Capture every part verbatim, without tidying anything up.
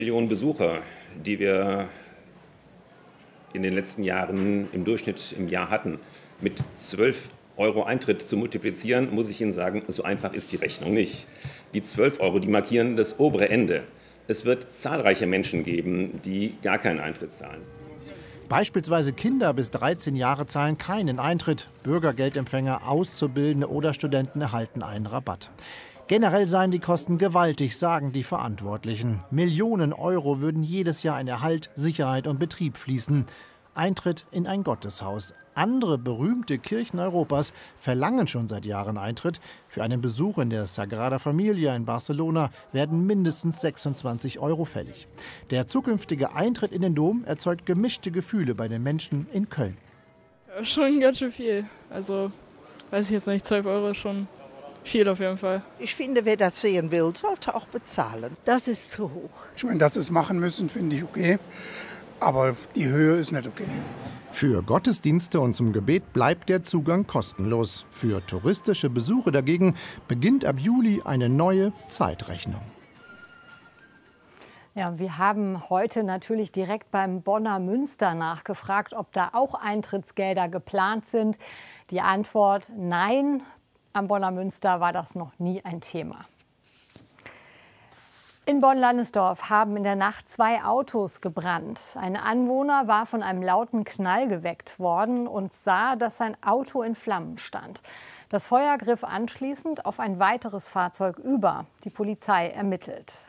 Millionen Besucher, die wir in den letzten Jahren im Durchschnitt im Jahr hatten, mit zwölf Euro Eintritt zu multiplizieren, muss ich Ihnen sagen, so einfach ist die Rechnung nicht. Die zwölf Euro, die markieren das obere Ende. Es wird zahlreiche Menschen geben, die gar keinen Eintritt zahlen. Beispielsweise Kinder bis dreizehn Jahre zahlen keinen Eintritt. Bürgergeldempfänger, Auszubildende oder Studenten erhalten einen Rabatt. Generell seien die Kosten gewaltig, sagen die Verantwortlichen. Millionen Euro würden jedes Jahr in Erhalt, Sicherheit und Betrieb fließen. Eintritt in ein Gotteshaus. Andere berühmte Kirchen Europas verlangen schon seit Jahren Eintritt. Für einen Besuch in der Sagrada Familia in Barcelona werden mindestens sechsundzwanzig Euro fällig. Der zukünftige Eintritt in den Dom erzeugt gemischte Gefühle bei den Menschen in Köln. Ja, schon ganz schön viel. Also, weiß ich jetzt nicht, zwölf Euro ist schon viel auf jeden Fall. Ich finde, wer das sehen will, sollte auch bezahlen. Das ist zu hoch. Ich meine, dass sie es machen müssen, finde ich okay. Aber die Höhe ist nicht okay. Für Gottesdienste und zum Gebet bleibt der Zugang kostenlos. Für touristische Besuche dagegen beginnt ab Juli eine neue Zeitrechnung. Ja, wir haben heute natürlich direkt beim Bonner Münster nachgefragt, ob da auch Eintrittsgelder geplant sind. Die Antwort: Nein. Am Bonner Münster war das noch nie ein Thema. In Bonn-Lannesdorf haben in der Nacht zwei Autos gebrannt. Ein Anwohner war von einem lauten Knall geweckt worden und sah, dass sein Auto in Flammen stand. Das Feuer griff anschließend auf ein weiteres Fahrzeug über. Die Polizei ermittelt.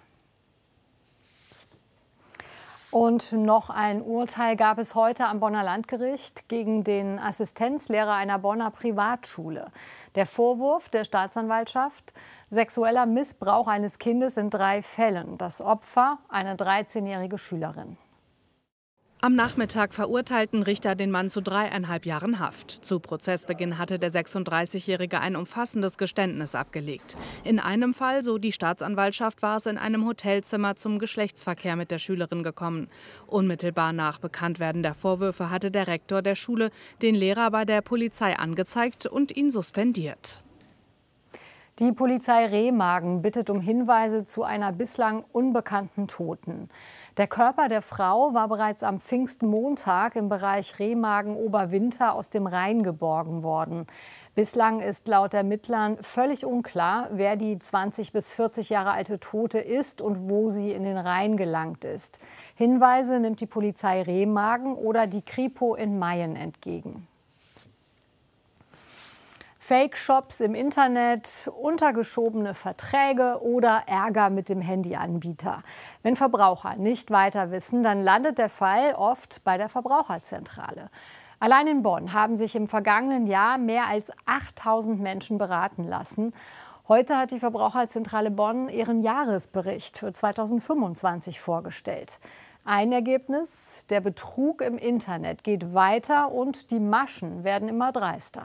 Und noch ein Urteil gab es heute am Bonner Landgericht gegen den Assistenzlehrer einer Bonner Privatschule. Der Vorwurf der Staatsanwaltschaft: sexueller Missbrauch eines Kindes in drei Fällen. Das Opfer, eine dreizehnjährige Schülerin. Am Nachmittag verurteilten Richter den Mann zu dreieinhalb Jahren Haft. Zu Prozessbeginn hatte der sechsunddreißigjährige ein umfassendes Geständnis abgelegt. In einem Fall, so die Staatsanwaltschaft, war es in einem Hotelzimmer zum Geschlechtsverkehr mit der Schülerin gekommen. Unmittelbar nach Bekanntwerden der Vorwürfe hatte der Rektor der Schule den Lehrer bei der Polizei angezeigt und ihn suspendiert. Die Polizei Remagen bittet um Hinweise zu einer bislang unbekannten Toten. Der Körper der Frau war bereits am Pfingstmontag im Bereich Remagen-Oberwinter aus dem Rhein geborgen worden. Bislang ist laut Ermittlern völlig unklar, wer die zwanzig bis vierzig Jahre alte Tote ist und wo sie in den Rhein gelangt ist. Hinweise nimmt die Polizei Remagen oder die Kripo in Mayen entgegen. Fake-Shops im Internet, untergeschobene Verträge oder Ärger mit dem Handyanbieter. Wenn Verbraucher nicht weiter wissen, dann landet der Fall oft bei der Verbraucherzentrale. Allein in Bonn haben sich im vergangenen Jahr mehr als achttausend Menschen beraten lassen. Heute hat die Verbraucherzentrale Bonn ihren Jahresbericht für zweitausendfünfundzwanzig vorgestellt. Ein Ergebnis: Der Betrug im Internet geht weiter und die Maschen werden immer dreister.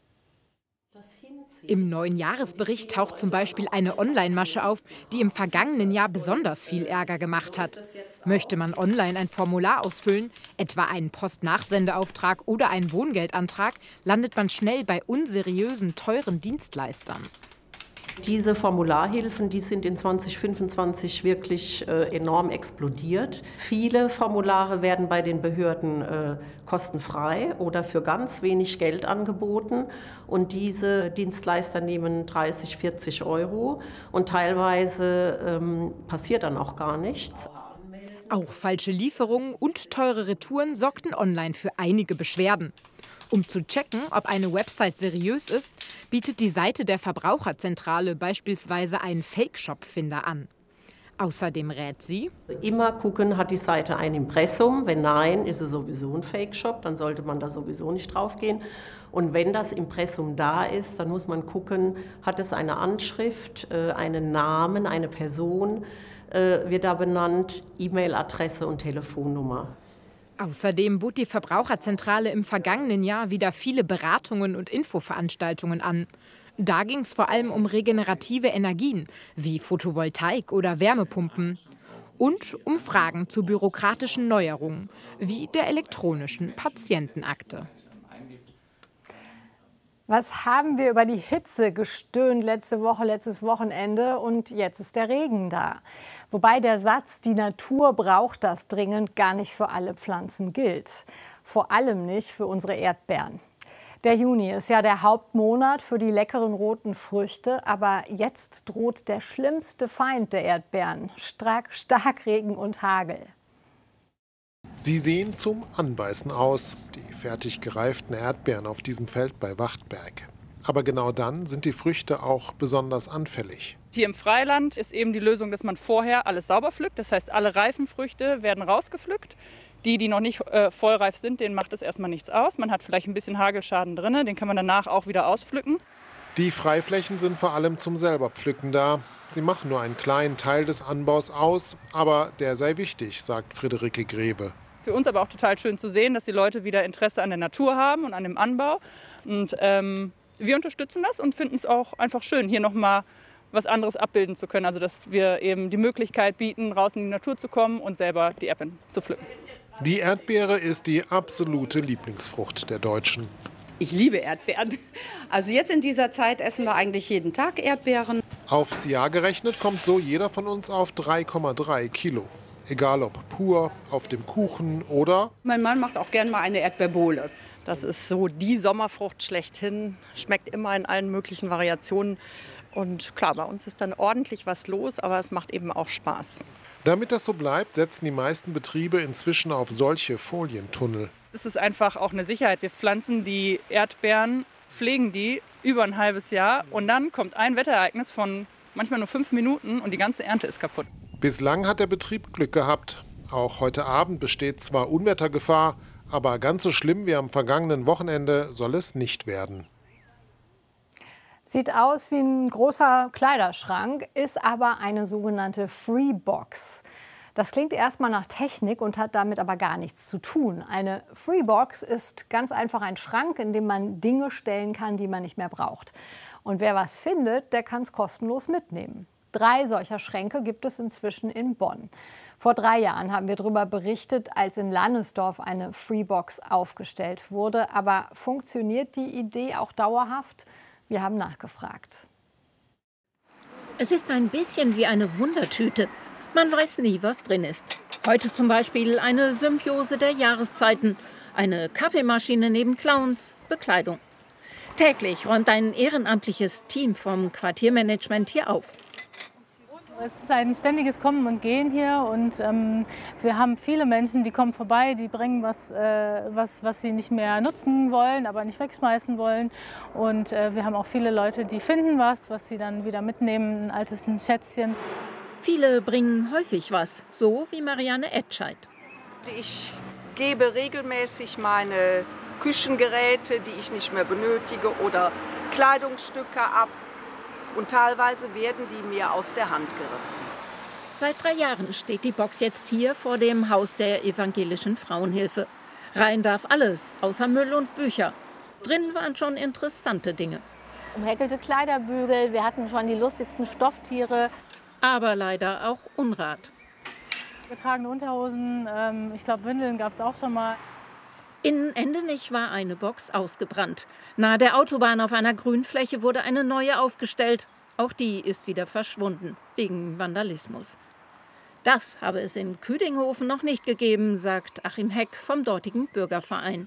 Im neuen Jahresbericht taucht zum Beispiel eine Online-Masche auf, die im vergangenen Jahr besonders viel Ärger gemacht hat. Möchte man online ein Formular ausfüllen, etwa einen Postnachsendeauftrag oder einen Wohngeldantrag, landet man schnell bei unseriösen, teuren Dienstleistern. Diese Formularhilfen, die sind in zweitausendfünfundzwanzig wirklich äh, enorm explodiert. Viele Formulare werden bei den Behörden äh, kostenfrei oder für ganz wenig Geld angeboten. Und diese Dienstleister nehmen dreißig, vierzig Euro und teilweise ähm, passiert dann auch gar nichts. Auch falsche Lieferungen und teure Retouren sorgten online für einige Beschwerden. Um zu checken, ob eine Website seriös ist, bietet die Seite der Verbraucherzentrale beispielsweise einen Fake-Shop-Finder an. Außerdem rät sie: Immer gucken, hat die Seite ein Impressum? Wenn nein, ist es sowieso ein Fake-Shop, dann sollte man da sowieso nicht drauf gehen. Und wenn das Impressum da ist, dann muss man gucken, hat es eine Anschrift, einen Namen, eine Person, wird da benannt, E-Mail-Adresse und Telefonnummer. Außerdem bot die Verbraucherzentrale im vergangenen Jahr wieder viele Beratungen und Infoveranstaltungen an. Da ging es vor allem um regenerative Energien wie Photovoltaik oder Wärmepumpen und um Fragen zu bürokratischen Neuerungen wie der elektronischen Patientenakte. Was haben wir über die Hitze gestöhnt letzte Woche, letztes Wochenende und jetzt ist der Regen da. Wobei der Satz, die Natur braucht das dringend, gar nicht für alle Pflanzen gilt. Vor allem nicht für unsere Erdbeeren. Der Juni ist ja der Hauptmonat für die leckeren roten Früchte, aber jetzt droht der schlimmste Feind der Erdbeeren, Stark, Starkregen und Hagel. Sie sehen zum Anbeißen aus, die fertig gereiften Erdbeeren auf diesem Feld bei Wachtberg. Aber genau dann sind die Früchte auch besonders anfällig. Hier im Freiland ist eben die Lösung, dass man vorher alles sauber pflückt. Das heißt, alle reifen Früchte werden rausgepflückt. Die, die noch nicht äh, vollreif sind, denen macht es erstmal nichts aus. Man hat vielleicht ein bisschen Hagelschaden drin, den kann man danach auch wieder auspflücken. Die Freiflächen sind vor allem zum Selberpflücken da. Sie machen nur einen kleinen Teil des Anbaus aus, aber der sei wichtig, sagt Friederike Greve. Für uns aber auch total schön zu sehen, dass die Leute wieder Interesse an der Natur haben und an dem Anbau. Und ähm, wir unterstützen das und finden es auch einfach schön, hier nochmal was anderes abbilden zu können. Also dass wir eben die Möglichkeit bieten, raus in die Natur zu kommen und selber die Erdbeeren zu pflücken. Die Erdbeere ist die absolute Lieblingsfrucht der Deutschen. Ich liebe Erdbeeren. Also jetzt in dieser Zeit essen wir eigentlich jeden Tag Erdbeeren. Aufs Jahr gerechnet kommt so jeder von uns auf drei Komma drei Kilo. Egal ob pur, auf dem Kuchen oder... Mein Mann macht auch gern mal eine Erdbeerbohle. Das ist so die Sommerfrucht schlechthin. Schmeckt immer in allen möglichen Variationen. Und klar, bei uns ist dann ordentlich was los, aber es macht eben auch Spaß. Damit das so bleibt, setzen die meisten Betriebe inzwischen auf solche Folientunnel. Es ist einfach auch eine Sicherheit. Wir pflanzen die Erdbeeren, pflegen die über ein halbes Jahr und dann kommt ein Wetterereignis von manchmal nur fünf Minuten und die ganze Ernte ist kaputt. Bislang hat der Betrieb Glück gehabt. Auch heute Abend besteht zwar Unwettergefahr, aber ganz so schlimm wie am vergangenen Wochenende soll es nicht werden. Sieht aus wie ein großer Kleiderschrank, ist aber eine sogenannte Freebox. Das klingt erstmal nach Technik und hat damit aber gar nichts zu tun. Eine Freebox ist ganz einfach ein Schrank, in dem man Dinge stellen kann, die man nicht mehr braucht. Und wer was findet, der kann es kostenlos mitnehmen. Drei solcher Schränke gibt es inzwischen in Bonn. Vor drei Jahren haben wir darüber berichtet, als in Lannesdorf eine Freebox aufgestellt wurde. Aber funktioniert die Idee auch dauerhaft? Wir haben nachgefragt. Es ist ein bisschen wie eine Wundertüte. Man weiß nie, was drin ist. Heute zum Beispiel eine Symbiose der Jahreszeiten, eine Kaffeemaschine neben Clowns, Bekleidung. Täglich räumt ein ehrenamtliches Team vom Quartiermanagement hier auf. Es ist ein ständiges Kommen und Gehen hier und ähm, wir haben viele Menschen, die kommen vorbei, die bringen was, äh, was, was sie nicht mehr nutzen wollen, aber nicht wegschmeißen wollen. Und äh, wir haben auch viele Leute, die finden was, was sie dann wieder mitnehmen, ein altes ein Schätzchen. Viele bringen häufig was, so wie Marianne Etscheid. Ich gebe regelmäßig meine Küchengeräte, die ich nicht mehr benötige, oder Kleidungsstücke ab. Und teilweise werden die mir aus der Hand gerissen. Seit drei Jahren steht die Box jetzt hier vor dem Haus der Evangelischen Frauenhilfe. Rein darf alles, außer Müll und Bücher. Drin waren schon interessante Dinge. Umhäkelte Kleiderbügel, wir hatten schon die lustigsten Stofftiere. Aber leider auch Unrat. Getragene Unterhosen, ähm, ich glaube Windeln gab es auch schon mal. In Endenich war eine Box ausgebrannt. Nahe der Autobahn auf einer Grünfläche wurde eine neue aufgestellt. Auch die ist wieder verschwunden, wegen Vandalismus. Das habe es in Küdinghofen noch nicht gegeben, sagt Achim Heck vom dortigen Bürgerverein.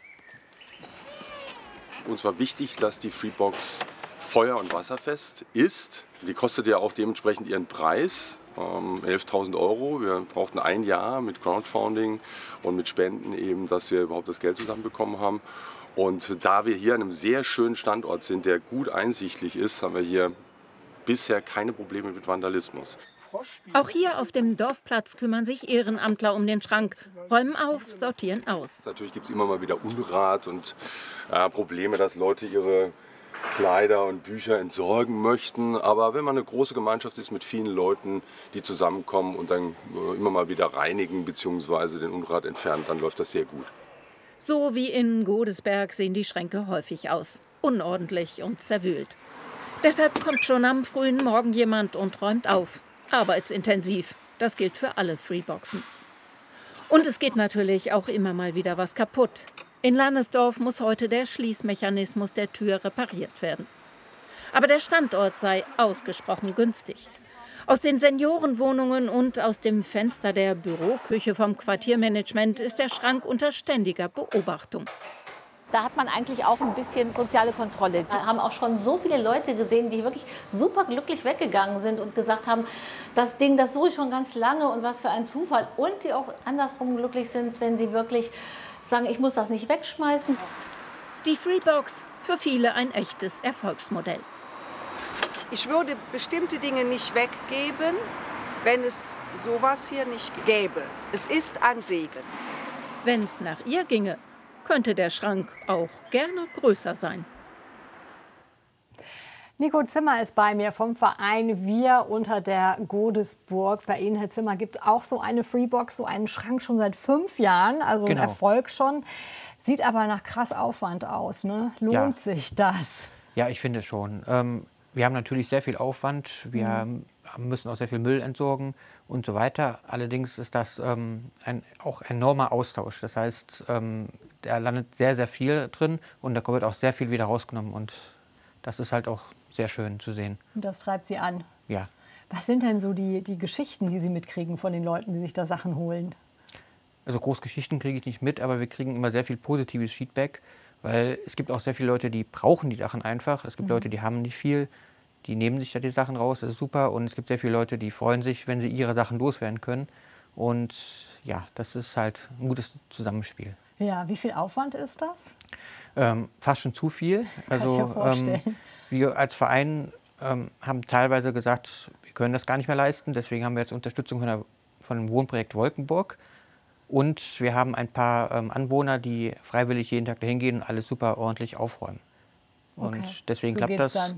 Uns war wichtig, dass die Freebox feuer- und wasserfest ist. Die kostet ja auch dementsprechend ihren Preis. elftausend Euro. Wir brauchten ein Jahr mit Crowdfunding und mit Spenden eben, dass wir überhaupt das Geld zusammenbekommen haben. Und da wir hier an einem sehr schönen Standort sind, der gut einsichtlich ist, haben wir hier bisher keine Probleme mit Vandalismus. Auch hier auf dem Dorfplatz kümmern sich Ehrenamtler um den Schrank, räumen auf, sortieren aus. Natürlich gibt es immer mal wieder Unrat und äh, Probleme, dass Leute ihre Kleider und Bücher entsorgen möchten. Aber wenn man eine große Gemeinschaft ist mit vielen Leuten, die zusammenkommen und dann immer mal wieder reinigen bzw. den Unrat entfernen, dann läuft das sehr gut. So wie in Godesberg sehen die Schränke häufig aus. Unordentlich und zerwühlt. Deshalb kommt schon am frühen Morgen jemand und räumt auf. Arbeitsintensiv. Das gilt für alle Freeboxen. Und es geht natürlich auch immer mal wieder was kaputt. In Lannesdorf muss heute der Schließmechanismus der Tür repariert werden. Aber der Standort sei ausgesprochen günstig. Aus den Seniorenwohnungen und aus dem Fenster der Büroküche vom Quartiermanagement ist der Schrank unter ständiger Beobachtung. Da hat man eigentlich auch ein bisschen soziale Kontrolle. Wir haben auch schon so viele Leute gesehen, die wirklich super glücklich weggegangen sind und gesagt haben, das Ding, das suche ich schon ganz lange und was für ein Zufall. Und die auch andersrum glücklich sind, wenn sie wirklich sagen, ich muss das nicht wegschmeißen. Die Freebox, für viele ein echtes Erfolgsmodell. Ich würde bestimmte Dinge nicht weggeben, wenn es sowas hier nicht gäbe. Es ist ein Segen. Wenn es nach ihr ginge, könnte der Schrank auch gerne größer sein. Nico Zimmer ist bei mir vom Verein Wir unter der Godesburg. Bei Ihnen, Herr Zimmer, gibt es auch so eine Freebox, so einen Schrank schon seit fünf Jahren. Also genau. Ein Erfolg schon. Sieht aber nach krass Aufwand aus. Ne? Lohnt ja. sich das? Ja, ich finde schon. Ähm, wir haben natürlich sehr viel Aufwand. Wir mhm. haben, müssen auch sehr viel Müll entsorgen und so weiter. Allerdings ist das ähm, ein auch enormer Austausch. Das heißt, ähm, da landet sehr, sehr viel drin und da wird auch sehr viel wieder rausgenommen. Und das ist halt auch sehr schön zu sehen. Und das treibt Sie an? Ja. Was sind denn so die, die Geschichten, die Sie mitkriegen von den Leuten, die sich da Sachen holen? Also Großgeschichten kriege ich nicht mit, aber wir kriegen immer sehr viel positives Feedback. Weil es gibt auch sehr viele Leute, die brauchen die Sachen einfach. Es gibt mhm. Leute, die haben nicht viel, die nehmen sich da die Sachen raus, das ist super. Und es gibt sehr viele Leute, die freuen sich, wenn sie ihre Sachen loswerden können. Und ja, das ist halt ein gutes Zusammenspiel. Ja, wie viel Aufwand ist das? Ähm, fast schon zu viel. Kann also, ich mir vorstellen. Ähm, wir als Verein ähm, haben teilweise gesagt, wir können das gar nicht mehr leisten. Deswegen haben wir jetzt Unterstützung von, der, von dem Wohnprojekt Wolkenburg. Und wir haben ein paar ähm, Anwohner, die freiwillig jeden Tag dahin gehen und alles super ordentlich aufräumen. Und okay. deswegen so klappt geht's das. Dann.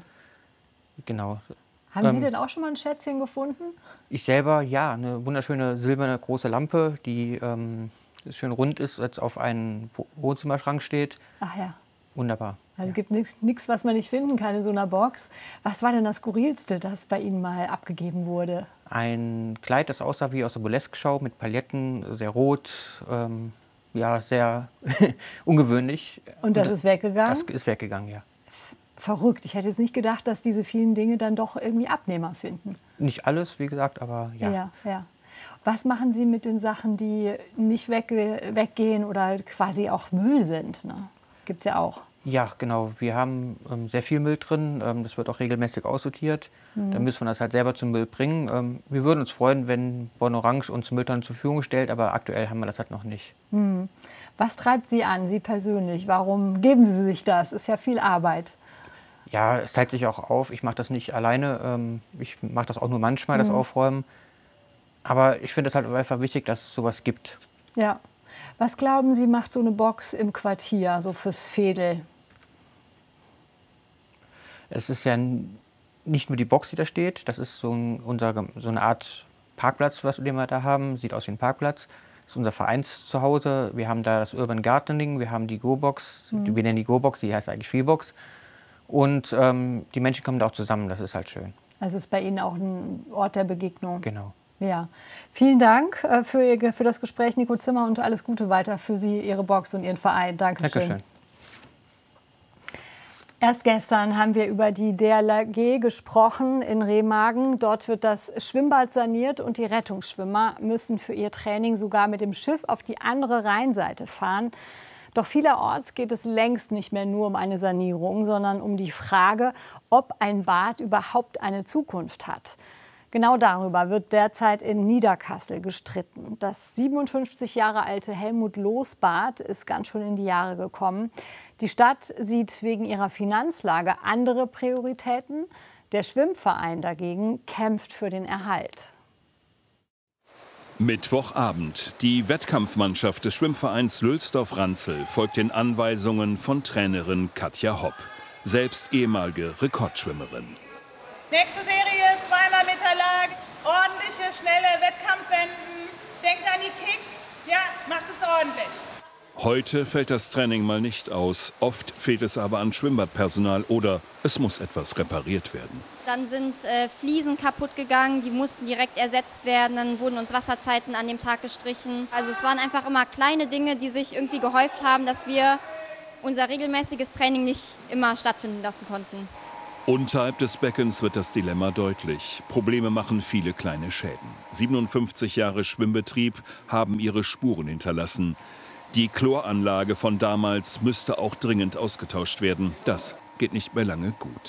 Genau. Haben ähm, Sie denn auch schon mal ein Schätzchen gefunden? Ich selber, ja. Eine wunderschöne silberne große Lampe, die ähm, schön rund ist, jetzt auf einem Wohnzimmerschrank steht. Ach ja. Wunderbar. Also es gibt nichts, was man nicht finden kann in so einer Box. Was war denn das Skurrilste, das bei Ihnen mal abgegeben wurde? Ein Kleid, das aussah wie aus der Burlesque-Show mit Pailletten, sehr rot, ähm, ja, sehr ungewöhnlich. Und das Und ist weggegangen? Das ist weggegangen, ja. Verrückt. Ich hätte jetzt nicht gedacht, dass diese vielen Dinge dann doch irgendwie Abnehmer finden. Nicht alles, wie gesagt, aber ja. Ja, ja. Was machen Sie mit den Sachen, die nicht wegge weggehen oder quasi auch Müll sind? Ne? Gibt es ja auch. Ja, genau. Wir haben ähm, sehr viel Müll drin. Ähm, das wird auch regelmäßig aussortiert. Mhm. Dann müssen wir das halt selber zum Müll bringen. Ähm, wir würden uns freuen, wenn Bonn Orange uns Mülltonnen zur Verfügung stellt, aber aktuell haben wir das halt noch nicht. Mhm. Was treibt Sie an, Sie persönlich? Warum geben Sie sich das? Ist ja viel Arbeit. Ja, es teilt sich auch auf. Ich mache das nicht alleine. Ähm, ich mache das auch nur manchmal, das mhm. Aufräumen. Aber ich finde es halt einfach wichtig, dass es sowas gibt. Ja. Was glauben Sie, macht so eine Box im Quartier, so fürs Veedel? Es ist ja nicht nur die Box, die da steht. Das ist so, ein, unser, so eine Art Parkplatz, was den wir da haben. Sieht aus wie ein Parkplatz. Das ist unser Vereinszuhause. Wir haben da das Urban Gardening, wir haben die Go-Box. Mhm. Wir nennen die Go-Box, die heißt eigentlich Freebox. Und ähm, die Menschen kommen da auch zusammen, das ist halt schön. Also ist bei Ihnen auch ein Ort der Begegnung? Genau. Ja. Vielen Dank äh, für, Ihr, für das Gespräch, Nico Zimmer, und alles Gute weiter für Sie, Ihre Box und Ihren Verein. Dankeschön. Dankeschön. Erst gestern haben wir über die D L R G gesprochen in Remagen. Dort wird das Schwimmbad saniert und die Rettungsschwimmer müssen für ihr Training sogar mit dem Schiff auf die andere Rheinseite fahren. Doch vielerorts geht es längst nicht mehr nur um eine Sanierung, sondern um die Frage, ob ein Bad überhaupt eine Zukunft hat. Genau darüber wird derzeit in Niederkassel gestritten. Das siebenundfünfzig Jahre alte Helmut-Loos-Bad ist ganz schön in die Jahre gekommen. Die Stadt sieht wegen ihrer Finanzlage andere Prioritäten. Der Schwimmverein dagegen kämpft für den Erhalt. Mittwochabend. Die Wettkampfmannschaft des Schwimmvereins Lülsdorf-Ranzel folgt den Anweisungen von Trainerin Katja Hopp, selbst ehemalige Rekordschwimmerin. Nächste Serie, zweihundert Meter Lag, ordentliche, schnelle Wettkampfwenden. Denkt an die Kicks, ja, macht es ordentlich. Heute fällt das Training mal nicht aus. Oft fehlt es aber an Schwimmbadpersonal oder es muss etwas repariert werden. Dann sind äh, Fliesen kaputt gegangen, die mussten direkt ersetzt werden. Dann wurden uns Wasserzeiten an dem Tag gestrichen. Also es waren einfach immer kleine Dinge, die sich irgendwie gehäuft haben, dass wir unser regelmäßiges Training nicht immer stattfinden lassen konnten. Unterhalb des Beckens wird das Dilemma deutlich. Probleme machen viele kleine Schäden. siebenundfünfzig Jahre Schwimmbetrieb haben ihre Spuren hinterlassen. Die Chloranlage von damals müsste auch dringend ausgetauscht werden. Das geht nicht mehr lange gut.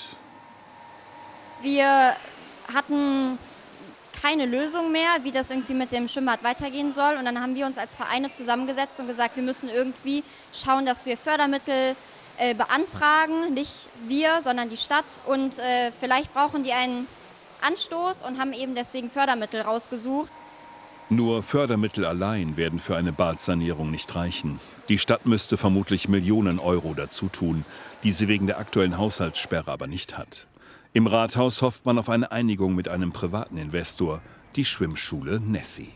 Wir hatten keine Lösung mehr, wie das irgendwie mit dem Schwimmbad weitergehen soll. Und dann haben wir uns als Vereine zusammengesetzt und gesagt, wir müssen irgendwie schauen, dass wir Fördermittel äh, beantragen. Nicht wir, sondern die Stadt. Und äh, vielleicht brauchen die einen Anstoß und haben eben deswegen Fördermittel rausgesucht. Nur Fördermittel allein werden für eine Badsanierung nicht reichen. Die Stadt müsste vermutlich Millionen Euro dazu tun, die sie wegen der aktuellen Haushaltssperre aber nicht hat. Im Rathaus hofft man auf eine Einigung mit einem privaten Investor, die Schwimmschule Nessie.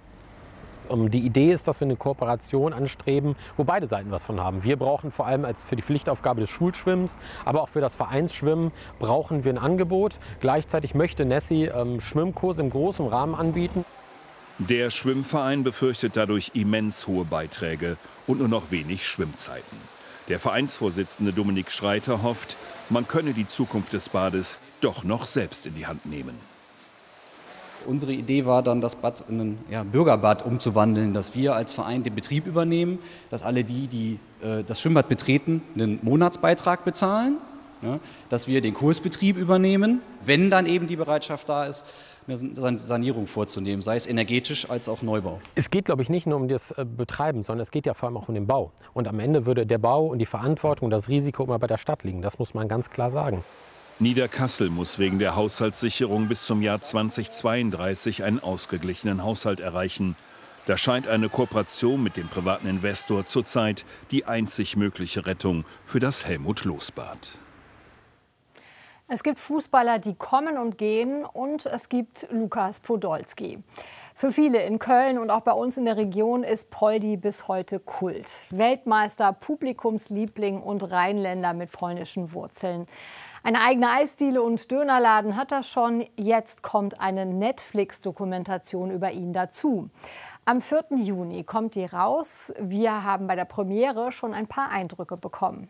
Die Idee ist, dass wir eine Kooperation anstreben, wo beide Seiten was von haben. Wir brauchen vor allem als für die Pflichtaufgabe des Schulschwimmens, aber auch für das Vereinsschwimmen brauchen wir ein Angebot. Gleichzeitig möchte Nessie ähm, Schwimmkurse im großen Rahmen anbieten. Der Schwimmverein befürchtet dadurch immens hohe Beiträge und nur noch wenig Schwimmzeiten. Der Vereinsvorsitzende Dominik Schreiter hofft, man könne die Zukunft des Bades doch noch selbst in die Hand nehmen. Unsere Idee war dann, das Bad in ein ja, Bürgerbad umzuwandeln, dass wir als Verein den Betrieb übernehmen, dass alle die, die äh, das Schwimmbad betreten, einen Monatsbeitrag bezahlen, ja, dass wir den Kursbetrieb übernehmen, wenn dann eben die Bereitschaft da ist, eine Sanierung vorzunehmen, sei es energetisch als auch Neubau. Es geht, glaube ich, nicht nur um das Betreiben, sondern es geht ja vor allem auch um den Bau. Und am Ende würde der Bau und die Verantwortung und das Risiko immer bei der Stadt liegen. Das muss man ganz klar sagen. Niederkassel muss wegen der Haushaltssicherung bis zum Jahr zweitausendzweiunddreißig einen ausgeglichenen Haushalt erreichen. Da scheint eine Kooperation mit dem privaten Investor zurzeit die einzig mögliche Rettung für das Helmut-Loos-Bad. Es gibt Fußballer, die kommen und gehen, und es gibt Lukas Podolski. Für viele in Köln und auch bei uns in der Region ist Poldi bis heute Kult. Weltmeister, Publikumsliebling und Rheinländer mit polnischen Wurzeln. Eine eigene Eisdiele und Dönerladen hat er schon. Jetzt kommt eine Netflix-Dokumentation über ihn dazu. Am vierten Juni kommt die raus. Wir haben bei der Premiere schon ein paar Eindrücke bekommen.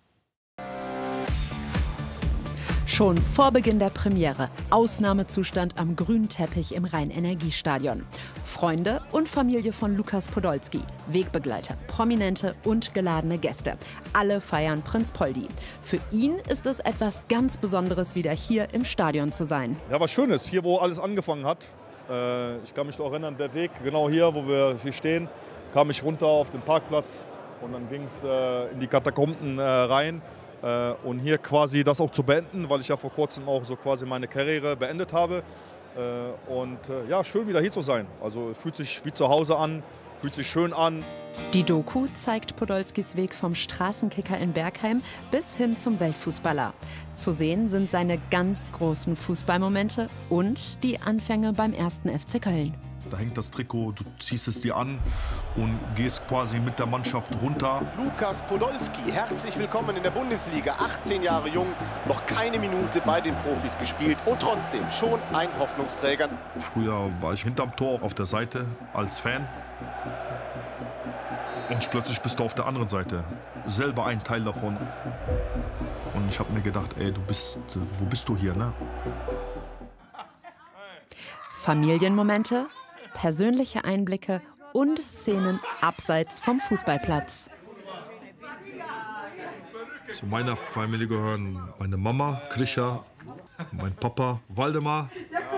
Schon vor Beginn der Premiere Ausnahmezustand am grünen Teppich im Rhein-Energie-Stadion. Freunde und Familie von Lukas Podolski, Wegbegleiter, Prominente und geladene Gäste. Alle feiern Prinz Poldi. Für ihn ist es etwas ganz Besonderes, wieder hier im Stadion zu sein. Ja, was Schönes, hier wo alles angefangen hat. Äh, ich kann mich noch erinnern, der Weg, genau hier, wo wir hier stehen, kam ich runter auf den Parkplatz und dann ging es äh, in die Katakomben äh, rein. Und hier quasi das auch zu beenden, weil ich ja vor kurzem auch so quasi meine Karriere beendet habe. Und ja, schön wieder hier zu sein. Also es fühlt sich wie zu Hause an, fühlt sich schön an. Die Doku zeigt Podolskis Weg vom Straßenkicker in Bergheim bis hin zum Weltfußballer. Zu sehen sind seine ganz großen Fußballmomente und die Anfänge beim ersten F C Köln. Da hängt das Trikot, du ziehst es dir an und gehst quasi mit der Mannschaft runter. Lukas Podolski, herzlich willkommen in der Bundesliga. achtzehn Jahre jung, noch keine Minute bei den Profis gespielt und trotzdem schon ein Hoffnungsträger. Früher war ich hinterm Tor auf der Seite als Fan. Und plötzlich bist du auf der anderen Seite, selber ein Teil davon. Und ich habe mir gedacht, ey, du bist, wo bist du hier, ne? Familienmomente, persönliche Einblicke und Szenen abseits vom Fußballplatz. Zu meiner Familie gehören meine Mama, Krischa, mein Papa, Waldemar.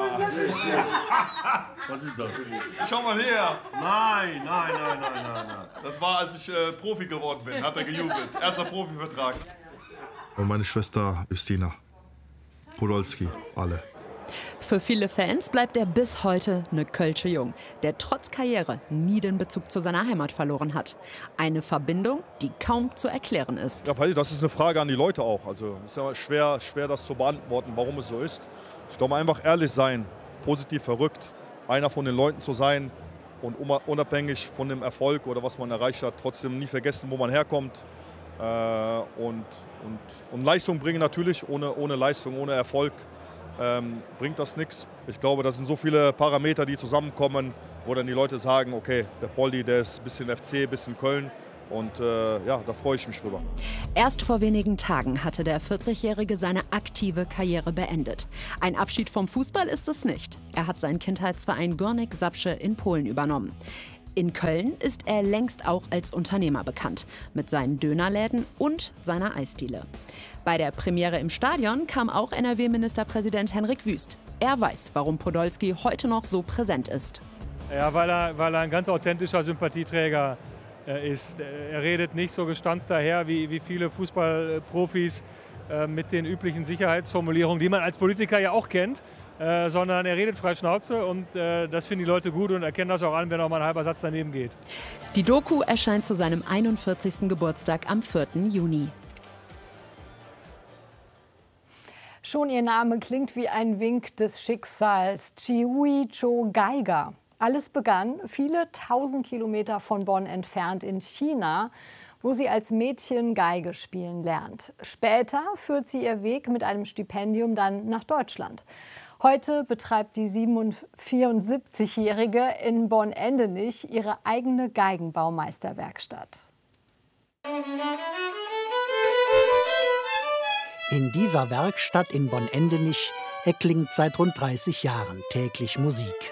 Was ist das? Schau mal her. Nein, nein, nein, nein, nein, nein. Das war, als ich äh, Profi geworden bin, hat er gejubelt. Erster Profivertrag. Und meine Schwester Justina Podolski, alle. Für viele Fans bleibt er bis heute eine Kölsche Jung, der trotz Karriere nie den Bezug zu seiner Heimat verloren hat. Eine Verbindung, die kaum zu erklären ist. Ja, das ist eine Frage an die Leute auch. Also es ist ja schwer, schwer, das zu beantworten, warum es so ist. Ich glaube, einfach ehrlich sein, positiv verrückt, einer von den Leuten zu sein, und unabhängig von dem Erfolg oder was man erreicht hat, trotzdem nie vergessen, wo man herkommt. Äh, und, und, und Leistung bringen natürlich, ohne, ohne Leistung, ohne Erfolg ähm, bringt das nichts. Ich glaube, das sind so viele Parameter, die zusammenkommen, wo dann die Leute sagen, okay, der Poldi, der ist ein bisschen F C, ein bisschen Köln. Und äh, ja, da freue ich mich drüber. Erst vor wenigen Tagen hatte der vierzigjährige seine aktive Karriere beendet. Ein Abschied vom Fußball ist es nicht. Er hat seinen Kindheitsverein Górnik Zabrze in Polen übernommen. In Köln ist er längst auch als Unternehmer bekannt, mit seinen Dönerläden und seiner Eisdiele. Bei der Premiere im Stadion kam auch N R W-Ministerpräsident Henrik Wüst. Er weiß, warum Podolski heute noch so präsent ist. Ja, weil er, weil er ein ganz authentischer Sympathieträger ist. Er redet nicht so gestanzt daher wie, wie viele Fußballprofis äh, mit den üblichen Sicherheitsformulierungen, die man als Politiker ja auch kennt, äh, sondern er redet frei Schnauze und äh, das finden die Leute gut und erkennen das auch an, wenn auch mal ein halber Satz daneben geht. Die Doku erscheint zu seinem einundvierzigsten Geburtstag am vierten Juni. Schon ihr Name klingt wie ein Wink des Schicksals. Chihui Cho Geiger. Alles begann viele tausend Kilometer von Bonn entfernt in China, wo sie als Mädchen Geige spielen lernt. Später führt sie ihr Weg mit einem Stipendium dann nach Deutschland. Heute betreibt die vierundsiebzigjährige in Bonn-Endenich ihre eigene Geigenbaumeisterwerkstatt. In dieser Werkstatt in Bonn-Endenich erklingt seit rund dreißig Jahren täglich Musik.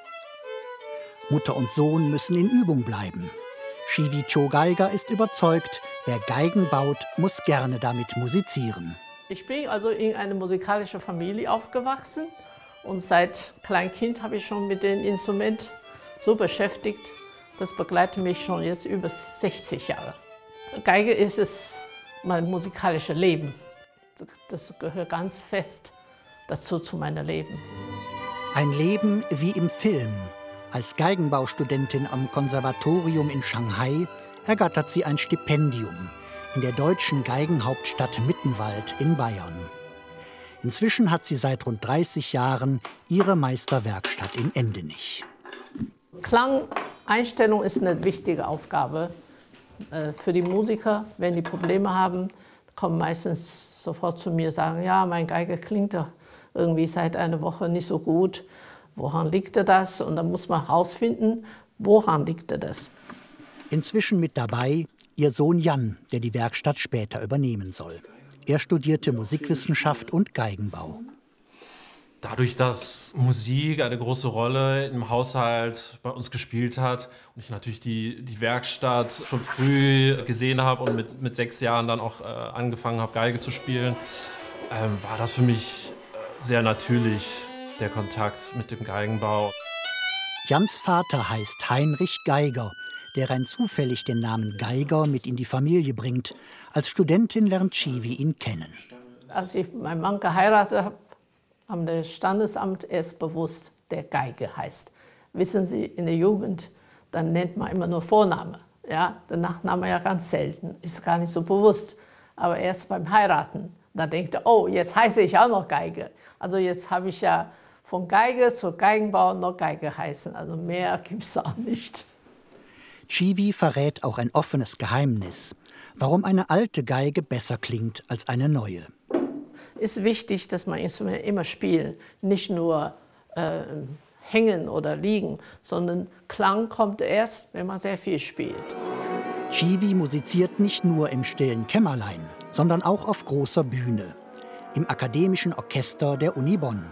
Mutter und Sohn müssen in Übung bleiben. Chihui Cho Geiger ist überzeugt, wer Geigen baut, muss gerne damit musizieren. Ich bin also in einer musikalischen Familie aufgewachsen und seit Kleinkind habe ich schon mit dem Instrument so beschäftigt. Das begleitet mich schon jetzt über sechzig Jahre. Geige ist es mein musikalisches Leben. Das gehört ganz fest dazu zu meinem Leben. Ein Leben wie im Film. Als Geigenbaustudentin am Konservatorium in Shanghai ergattert sie ein Stipendium in der deutschen Geigenhauptstadt Mittenwald in Bayern. Inzwischen hat sie seit rund dreißig Jahren ihre Meisterwerkstatt in Endenich. Klangeinstellung ist eine wichtige Aufgabe für die Musiker. Wenn die Probleme haben, kommen meistens sofort zu mir und sagen, ja, mein Geige klingt doch irgendwie seit einer Woche nicht so gut. Woran liegt das? Und dann muss man herausfinden, woran liegt das. Inzwischen mit dabei ihr Sohn Jan, der die Werkstatt später übernehmen soll. Er studierte Musikwissenschaft und Geigenbau. Dadurch, dass Musik eine große Rolle im Haushalt bei uns gespielt hat und ich natürlich die, die Werkstatt schon früh gesehen habe und mit, mit sechs Jahren dann auch äh, angefangen habe, Geige zu spielen, ähm, war das für mich äh, sehr natürlich, der Kontakt mit dem Geigenbau. Jans Vater heißt Heinrich Geiger, der rein zufällig den Namen Geiger mit in die Familie bringt. Als Studentin lernt Chihui ihn kennen. Als ich meinen Mann geheiratet habe, haben das Standesamt erst bewusst, der Geige heißt. Wissen Sie, in der Jugend, dann nennt man immer nur Vorname. Ja, den Nachname ja ganz selten, ist gar nicht so bewusst. Aber erst beim Heiraten, da denkt er, oh, jetzt heiße ich auch noch Geige. Also jetzt habe ich ja von Geige zu Geigenbau noch Geige heißen. Also mehr gibt es auch nicht. Chihui verrät auch ein offenes Geheimnis, warum eine alte Geige besser klingt als eine neue. Es ist wichtig, dass man Instrumente immer spielt, nicht nur äh, hängen oder liegen, sondern Klang kommt erst, wenn man sehr viel spielt. Chihui musiziert nicht nur im stillen Kämmerlein, sondern auch auf großer Bühne, im Akademischen Orchester der Uni Bonn.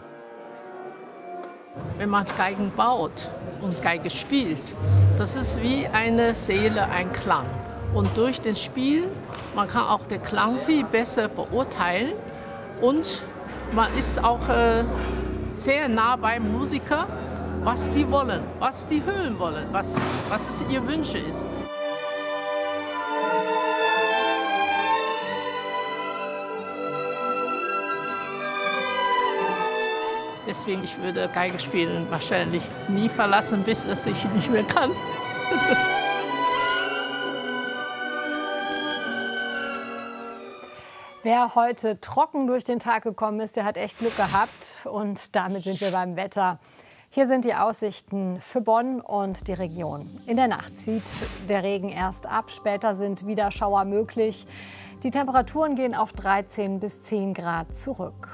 Wenn man Geigen baut und Geige spielt, das ist wie eine Seele, ein Klang. Und durch das Spiel, man kann auch den Klang viel besser beurteilen und man ist auch äh, sehr nah beim Musiker, was die wollen, was die hören wollen, was, was es ihr Wünsche ist. Deswegen, ich würde Geige spielen wahrscheinlich nie verlassen, bis dass ich nicht mehr kann. Wer heute trocken durch den Tag gekommen ist, der hat echt Glück gehabt. Und damit sind wir beim Wetter. Hier sind die Aussichten für Bonn und die Region. In der Nacht zieht der Regen erst ab, später sind wieder Schauer möglich. Die Temperaturen gehen auf dreizehn bis zehn Grad zurück.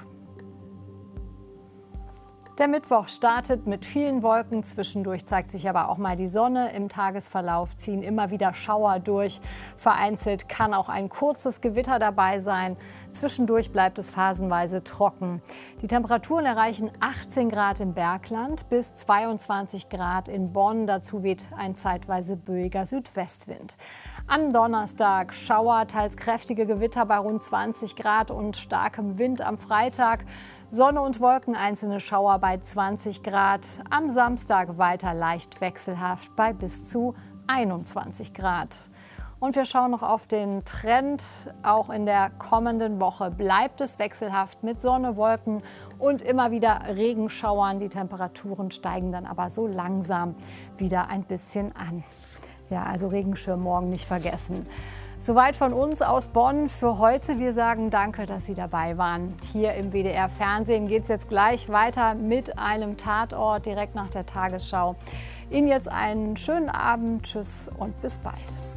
Der Mittwoch startet mit vielen Wolken, zwischendurch zeigt sich aber auch mal die Sonne. Im Tagesverlauf ziehen immer wieder Schauer durch. Vereinzelt kann auch ein kurzes Gewitter dabei sein. Zwischendurch bleibt es phasenweise trocken. Die Temperaturen erreichen achtzehn Grad im Bergland bis zweiundzwanzig Grad in Bonn. Dazu weht ein zeitweise böiger Südwestwind. Am Donnerstag Schauer, teils kräftige Gewitter bei rund zwanzig Grad und starkem Wind am Freitag. Sonne und Wolken, einzelne Schauer bei zwanzig Grad. Am Samstag weiter leicht wechselhaft bei bis zu einundzwanzig Grad. Und wir schauen noch auf den Trend. Auch in der kommenden Woche bleibt es wechselhaft mit Sonne, Wolken und immer wieder Regenschauern. Die Temperaturen steigen dann aber so langsam wieder ein bisschen an. Ja, also Regenschirm morgen nicht vergessen. Soweit von uns aus Bonn für heute. Wir sagen danke, dass Sie dabei waren. Hier im W D R Fernsehen geht es jetzt gleich weiter mit einem Tatort direkt nach der Tagesschau. Ihnen jetzt einen schönen Abend. Tschüss und bis bald.